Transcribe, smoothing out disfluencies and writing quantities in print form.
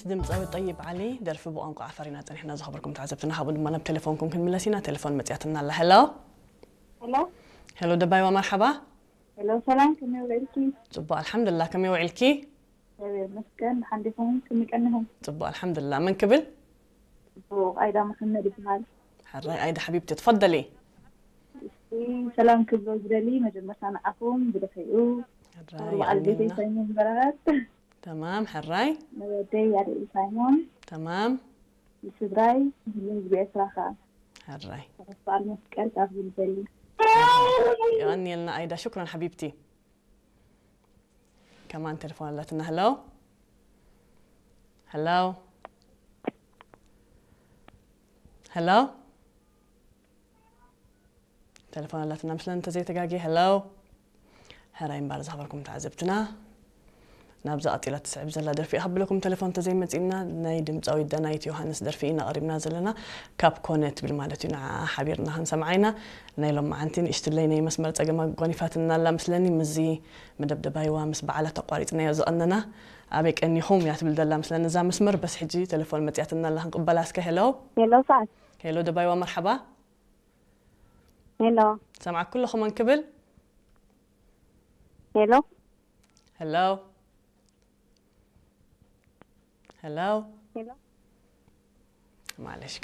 دمፃوي طيب علي درف بقنق عفرينا احنا زخبركم تعذبتنا حابب ما بتليفونكم كن ملسينا تليفون متياتنا الله هلو هلو دباي ومرحبا هلو سلام كم يوعلكي طبا الحمد لله كم يوعلكي مسكن حندكم كم كأنهم طبا الحمد لله من قبل أيضا محمد بحال حراي أيدا حبيبتي تفضلي سلام كبر جدلي مجمع معكم بدفعوا وعلى البيت سايمون برات تمام حراي نودي على سايمون تمام يسدراي اللي بيسرخا حراي صار مسكن تاخذ البلي يعني لنا أيدا شكرا حبيبتي كمان تليفون لاتنا هلو هلو هلو تليفون لاتنا مثل انت زي تقاقي هلو هراين بارز خبركم تعذبتنا نابزا أطيلة تسعب زلا درفي أحب لكم تليفون تزي متينا نايدم تسوي دنايت يوحنس درفينا قريبنا زلنا كاب كونت بالمالتنا حبيرنا هنسمعينا نايلهم معنتين اشتلينا مسمر تجمع قنيفاتنا لا مثلني مزي مدبدباي وامس بعلى تقاريتنا يزقننا أبيك أني هم يعتبر دلا مثلنا زا مسمر بس حجي تليفون متياتنا اللي هنقبل اسك هلو هلو سعد هلو دباي ومرحبا هلو سامعك كلكم من قبل هلو هلو هلو هلو معلش